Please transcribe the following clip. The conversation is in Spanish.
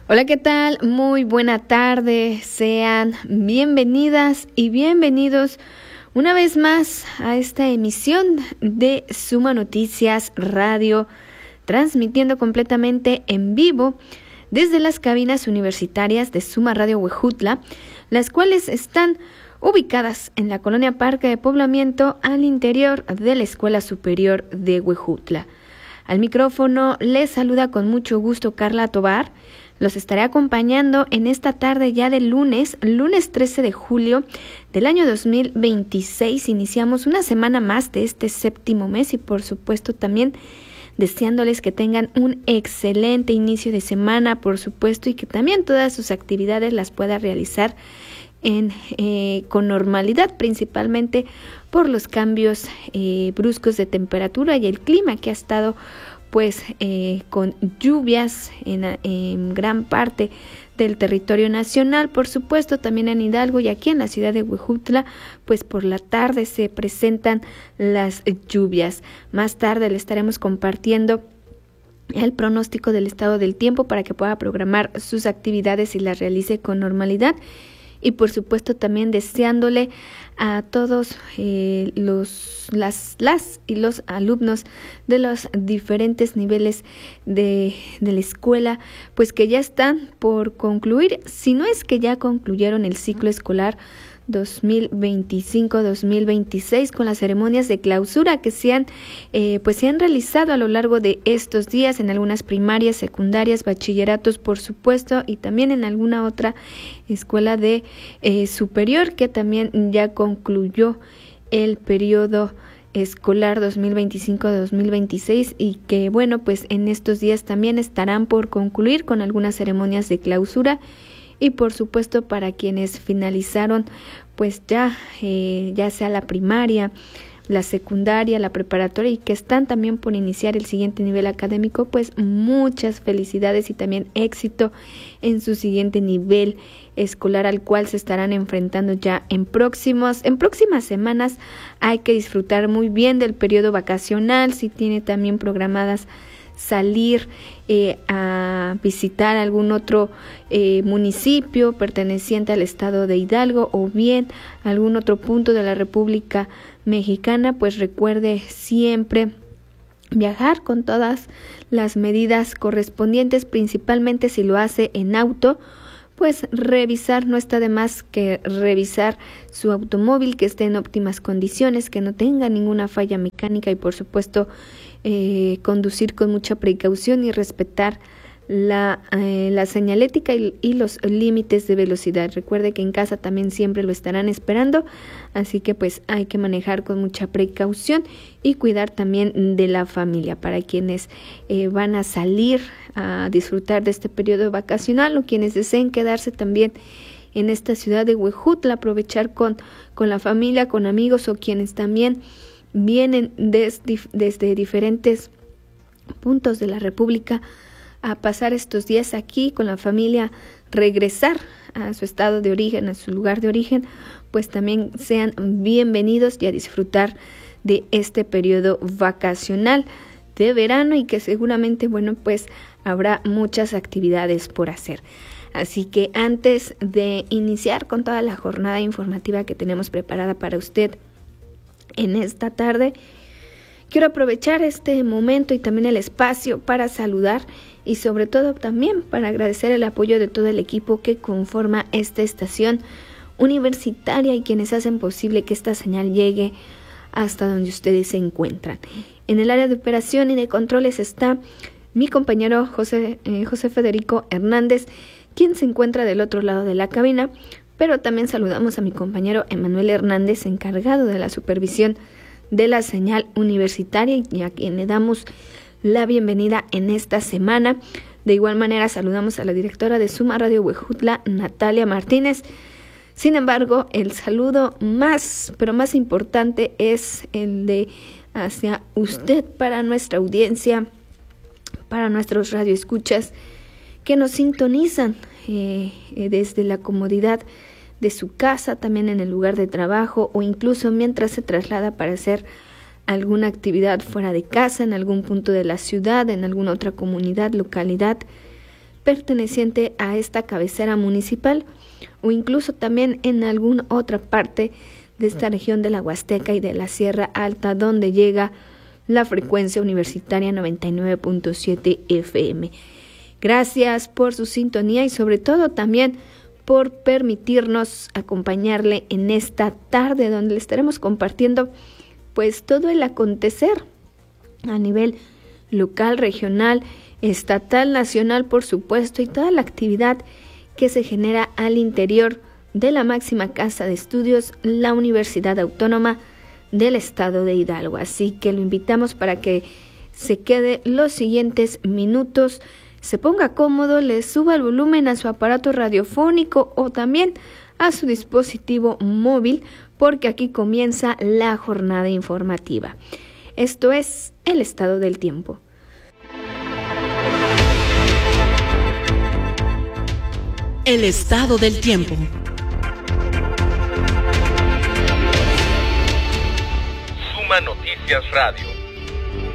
Hola, ¿qué tal? Muy buena tarde. Sean bienvenidas y bienvenidos una vez más a esta emisión de Suma Noticias Radio, transmitiendo completamente en vivo desde las cabinas universitarias de Suma Radio Huejutla, las cuales están ubicadas en la colonia Parque de Poblamiento al interior de la Escuela Superior de Huejutla. Al micrófono les saluda con mucho gusto Carla Tovar. Los estaré acompañando en esta tarde ya de lunes 13 de julio del año 2026. Iniciamos una semana más de este séptimo mes y por supuesto también deseándoles que tengan un excelente inicio de semana, por supuesto, y que también todas sus actividades las pueda realizar con normalidad, principalmente por los cambios bruscos de temperatura y el clima que ha estado con lluvias en gran parte del territorio nacional, por supuesto también en Hidalgo y aquí en la ciudad de Huejutla, pues por la tarde se presentan las lluvias. Más tarde le estaremos compartiendo el pronóstico del estado del tiempo para que pueda programar sus actividades y las realice con normalidad. Y por supuesto también deseándole a todos las y los alumnos de los diferentes niveles de la escuela, pues que ya están por concluir, si no es que ya concluyeron el ciclo escolar 2025-2026 con las ceremonias de clausura que se han realizado a lo largo de estos días en algunas primarias, secundarias, bachilleratos, por supuesto, y también en alguna otra escuela de superior que también ya concluyó el periodo escolar 2025-2026 y que pues en estos días también estarán por concluir con algunas ceremonias de clausura. Y por supuesto para quienes finalizaron ya sea la primaria, la secundaria, la preparatoria y que están también por iniciar el siguiente nivel académico, pues muchas felicidades y también éxito en su siguiente nivel escolar al cual se estarán enfrentando ya en próximas semanas. Hay que disfrutar muy bien del periodo vacacional, si tiene también programadas salir a visitar algún otro municipio perteneciente al estado de Hidalgo o bien algún otro punto de la República Mexicana, pues recuerde siempre viajar con todas las medidas correspondientes, principalmente si lo hace en auto. Pues revisar, no está de más que revisar su automóvil, que esté en óptimas condiciones, que no tenga ninguna falla mecánica y por supuesto conducir con mucha precaución y respetar la señalética y los límites de velocidad. Recuerde que en casa también siempre lo estarán esperando, así que hay que manejar con mucha precaución y cuidar también de la familia. Para quienes van a salir a disfrutar de este periodo vacacional o quienes deseen quedarse también en esta ciudad de Huejutla, aprovechar con la familia, con amigos o quienes también vienen desde diferentes puntos de la República a pasar estos días aquí con la familia, regresar a su estado de origen, a su lugar de origen, pues también sean bienvenidos y a disfrutar de este periodo vacacional de verano y que seguramente habrá muchas actividades por hacer. Así que antes de iniciar con toda la jornada informativa que tenemos preparada para usted en esta tarde, quiero aprovechar este momento y también el espacio para saludar y sobre todo también para agradecer el apoyo de todo el equipo que conforma esta estación universitaria y quienes hacen posible que esta señal llegue hasta donde ustedes se encuentran. En el área de operación y de controles está mi compañero José Federico Hernández, quien se encuentra del otro lado de la cabina, pero también saludamos a mi compañero Emanuel Hernández, encargado de la supervisión de la señal universitaria y a quien le damos la bienvenida en esta semana. De igual manera saludamos a la directora de Suma Radio Huejutla, Natalia Martínez. Sin embargo, el saludo más importante es el de hacia usted, para nuestra audiencia, para nuestros radioescuchas que nos sintonizan desde la comodidad de su casa, también en el lugar de trabajo o incluso mientras se traslada para hacer alguna actividad fuera de casa, en algún punto de la ciudad, en alguna otra comunidad, localidad. perteneciente a esta cabecera municipal o incluso también en alguna otra parte de esta región de la Huasteca y de la Sierra Alta, donde llega la frecuencia universitaria 99.7 FM. Gracias por su sintonía y sobre todo también por permitirnos acompañarle en esta tarde donde le estaremos compartiendo pues todo el acontecer a nivel local, regional, estatal, nacional, por supuesto, y toda la actividad que se genera al interior de la máxima casa de estudios, la Universidad Autónoma del Estado de Hidalgo. Así que lo invitamos para que se quede los siguientes minutos, se ponga cómodo, le suba el volumen a su aparato radiofónico o también a su dispositivo móvil, porque aquí comienza la jornada informativa. Esto es el estado del tiempo. El estado del tiempo. Suma Noticias Radio.